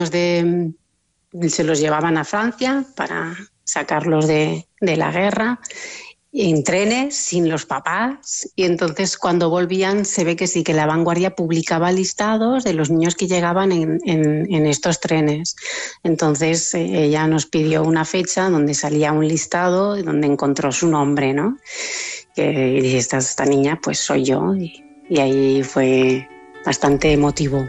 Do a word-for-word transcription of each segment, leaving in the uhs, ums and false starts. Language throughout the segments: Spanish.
de, se los llevaban a Francia para sacarlos de, de la guerra en trenes sin los papás, y entonces cuando volvían se ve que sí, que La Vanguardia publicaba listados de los niños que llegaban en, en, en estos trenes. Entonces eh, ella nos pidió una fecha donde salía un listado donde encontró su nombre, ¿no? Que, y dije, esta, esta niña pues soy yo, y, y ahí fue bastante emotivo.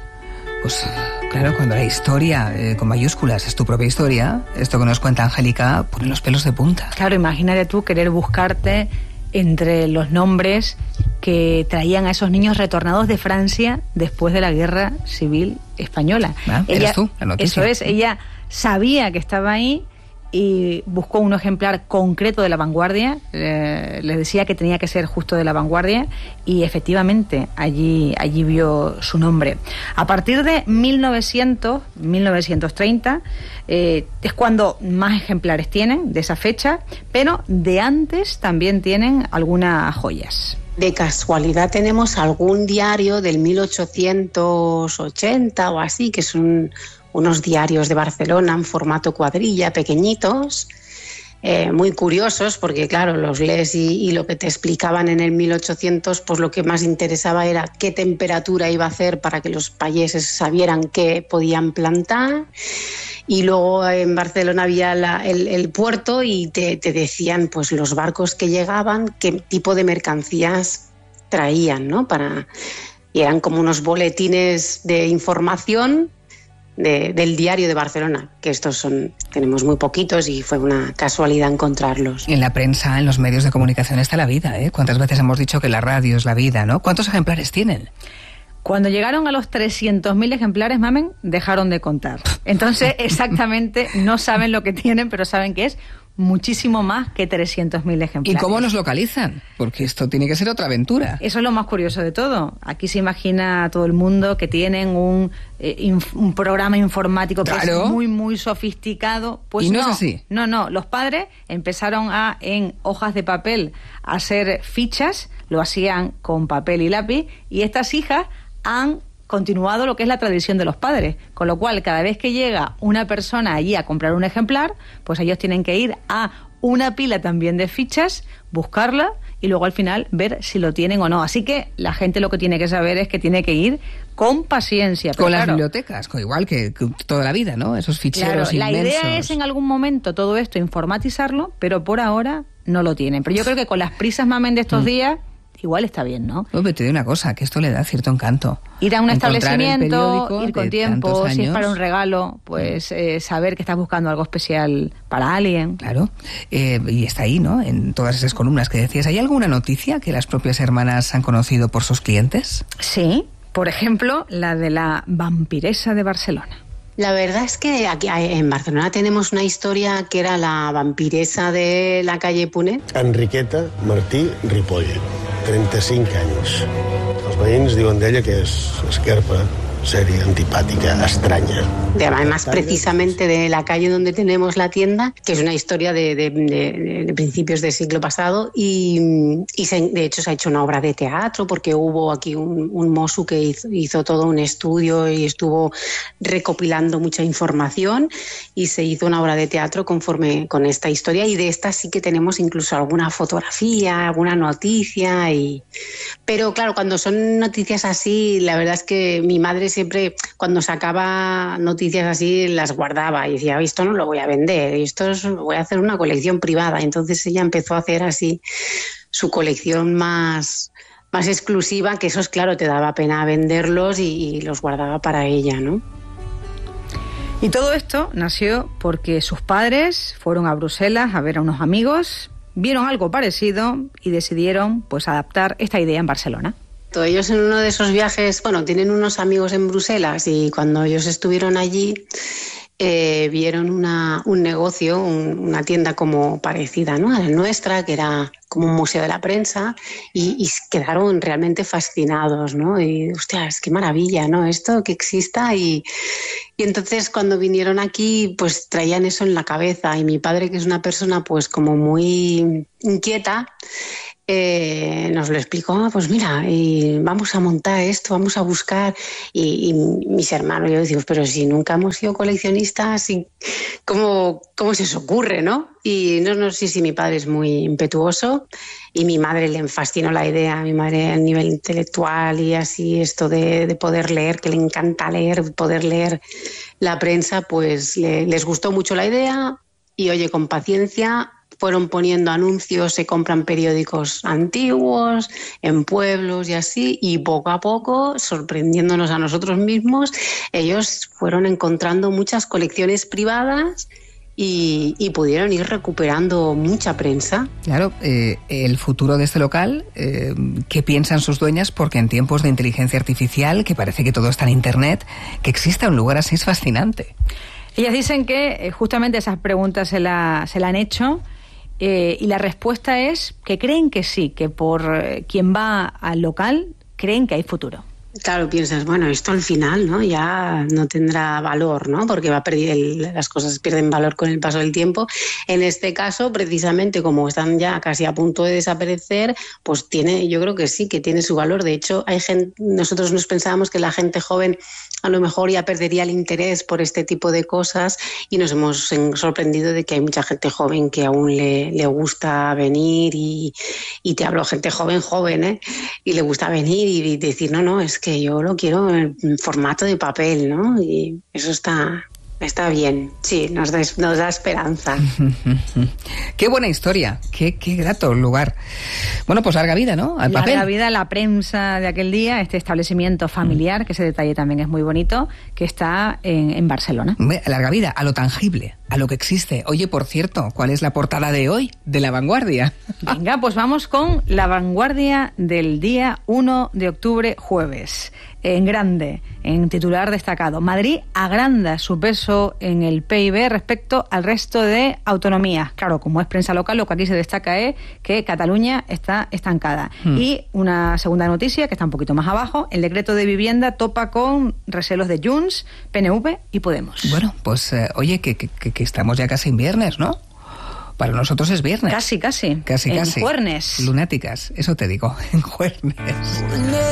Pues claro, cuando la historia eh, con mayúsculas es tu propia historia, esto que nos cuenta Angélica pone los pelos de punta. Claro, imagínate tú querer buscarte entre los nombres que traían a esos niños retornados de Francia después de la Guerra Civil Española. Ah, ella, eres tú, la noticia. Eso es, ella sabía que estaba ahí y buscó un ejemplar concreto de La Vanguardia, eh, les decía que tenía que ser justo de La Vanguardia, y efectivamente allí, allí vio su nombre. A partir de mil novecientos, mil novecientos treinta eh, es cuando más ejemplares tienen de esa fecha, pero de antes también tienen algunas joyas. De casualidad tenemos algún diario del mil ochocientos ochenta o así, que son unos diarios de Barcelona en formato cuadrilla, pequeñitos, eh, muy curiosos, porque claro, los lees y, y lo que te explicaban en el mil ochocientos, pues lo que más interesaba era qué temperatura iba a hacer para que los payeses sabieran qué podían plantar. Y luego en Barcelona había la, el, el puerto y te, te decían pues los barcos que llegaban, qué tipo de mercancías traían, ¿no? Para, y eran como unos boletines de información De, del diario de Barcelona, que estos son, tenemos muy poquitos y fue una casualidad encontrarlos. En la prensa, en los medios de comunicación está la vida, ¿eh? ¿Cuántas veces hemos dicho que la radio es la vida, ¿no? ¿Cuántos ejemplares tienen? Cuando llegaron a los trescientos mil ejemplares, mamen, dejaron de contar. Entonces, exactamente, no saben lo que tienen, pero saben que es muchísimo más que trescientos mil ejemplares. ¿Y cómo nos localizan? Porque esto tiene que ser otra aventura. Eso es lo más curioso de todo. Aquí se imagina a todo el mundo que tienen un, eh, inf- un programa informático que claro. es muy, muy sofisticado. Pues y no, no es así. No, no. Los padres empezaron a, en hojas de papel, a hacer fichas, lo hacían con papel y lápiz, y estas hijas han continuado lo que es la tradición de los padres, con lo cual cada vez que llega una persona allí a comprar un ejemplar, pues ellos tienen que ir a una pila también de fichas, buscarla y luego al final ver si lo tienen o no. Así que la gente lo que tiene que saber es que tiene que ir con paciencia. Pero con claro, las bibliotecas, igual que, que toda la vida, ¿no? Esos ficheros claro, inmensos. La idea es en algún momento todo esto informatizarlo, pero por ahora no lo tienen. Pero yo creo que con las prisas, mamen, de estos mm. días, igual está bien, ¿no? No, pero te digo una cosa, que esto le da cierto encanto. Ir a un Encontrar establecimiento, ir con tiempo, si es para un regalo, pues eh, saber que estás buscando algo especial para alguien. Claro, eh, y está ahí, ¿no? En todas esas columnas que decías. ¿Hay alguna noticia que las propias hermanas han conocido por sus clientes? Sí, por ejemplo, la de la vampiresa de Barcelona. La verdad es que aquí en Barcelona tenemos una historia que era la vampiresa de la calle Punet. Enriqueta Martí Ripoll, trenta-cinc anys. Els veïns diuen d'ella que és esquerpa, seria, antipàtica, estranya. De, además, precisamente de la calle donde tenemos la tienda, que es una historia de, de, de, de principios del siglo pasado, y, y se, de hecho se ha hecho una obra de teatro, porque hubo aquí un, un mozo que hizo, hizo todo un estudio y estuvo recopilando mucha información, y se hizo una obra de teatro conforme con esta historia, y de esta sí que tenemos incluso alguna fotografía, alguna noticia, y... pero claro, cuando son noticias así, la verdad es que mi madre siempre, cuando sacaba noticias así, las guardaba y decía, esto no lo voy a vender, esto es, voy a hacer una colección privada. Entonces ella empezó a hacer así su colección más, más exclusiva, que esos, claro, te daba pena venderlos y, y los guardaba para ella, ¿no? Y todo esto nació porque sus padres fueron a Bruselas a ver a unos amigos, vieron algo parecido y decidieron pues adaptar esta idea en Barcelona. Ellos en uno de esos viajes, bueno, tienen unos amigos en Bruselas, y cuando ellos estuvieron allí eh, vieron una, un negocio, un, una tienda como parecida, ¿no?, a la nuestra, que era como un museo de la prensa, y, y quedaron realmente fascinados, ¿no? Y, hostias, qué maravilla, ¿no?, esto que exista. Y, y entonces cuando vinieron aquí, pues traían eso en la cabeza, y mi padre, que es una persona pues como muy inquieta, Eh, nos lo explicó, ah, pues mira, y vamos a montar esto, vamos a buscar, y, y mis hermanos, yo digo, pero si nunca hemos sido coleccionistas, y ¿cómo, cómo se os ocurre, no? Y no, no sé si mi padre es muy impetuoso y mi madre le fascinó la idea, mi madre a nivel intelectual y así esto de, de poder leer, que le encanta leer, poder leer la prensa, pues le, les gustó mucho la idea y oye, con paciencia fueron poniendo anuncios, se compran periódicos antiguos en pueblos y así, y poco a poco, sorprendiéndonos a nosotros mismos, ellos fueron encontrando muchas colecciones privadas y, y pudieron ir recuperando mucha prensa. Claro, eh, el futuro de este local, eh, ¿qué piensan sus dueñas? Porque en tiempos de inteligencia artificial, que parece que todo está en Internet, que exista un lugar así es fascinante. Ellas dicen que eh, justamente esas preguntas se la, se la han hecho. Eh, y la respuesta es que creen que sí, que por eh, quien va al local creen que hay futuro. Claro, piensas, bueno, esto al final, ¿no? Ya no tendrá valor, ¿no? Porque va a perder el, las cosas pierden valor con el paso del tiempo. En este caso, precisamente como están ya casi a punto de desaparecer, pues tiene, yo creo que sí, que tiene su valor. De hecho, hay gente, nosotros nos pensábamos que la gente joven a lo mejor ya perdería el interés por este tipo de cosas y nos hemos sorprendido de que hay mucha gente joven que aún le, le gusta venir y, y te hablo gente joven, joven, ¿eh? Y le gusta venir y decir, no, no, es que yo lo quiero en formato de papel, ¿no? Y eso está... Está bien, sí, nos da, nos da esperanza. Qué buena historia, qué, qué grato lugar. Bueno, pues larga vida, ¿no? Al papel. Larga vida, la prensa de aquel día, este establecimiento familiar, que ese detalle también es muy bonito, que está en, en Barcelona. Larga vida, a lo tangible, a lo que existe. Oye, por cierto, ¿cuál es la portada de hoy de La Vanguardia? Venga, pues vamos con La Vanguardia del día uno de octubre, jueves. En grande, en titular destacado, Madrid agranda su peso en el P I B respecto al resto de autonomías. Claro, como es prensa local, lo que aquí se destaca es que Cataluña está estancada. Hmm. Y una segunda noticia, que está un poquito más abajo, el decreto de vivienda topa con recelos de Junts, P N V y Podemos. Bueno, pues eh, oye, que, que, que estamos ya casi en viernes, ¿no? Para nosotros es viernes. Casi, casi. Casi, en casi. Juernes. Lunáticas, eso te digo, en Juernes.